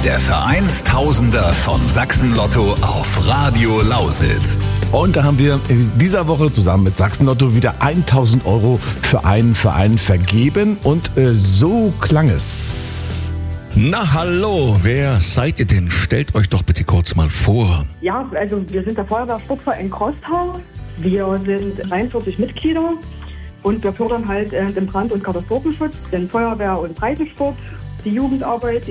Der Vereinstausender von Sachsen-Lotto auf Radio Lausitz. Und da haben wir in dieser Woche zusammen mit Sachsen-Lotto wieder 1000 Euro für einen Verein vergeben. Und so klang es. Na hallo, wer seid ihr denn? Stellt euch doch bitte kurz mal vor. Ja, also wir sind der Feuerwehrsportverein Krosthau. Wir sind 43 Mitglieder und wir fördern halt den Brand- und Katastrophenschutz, den Feuerwehr- und Breitensport, die Jugendarbeit,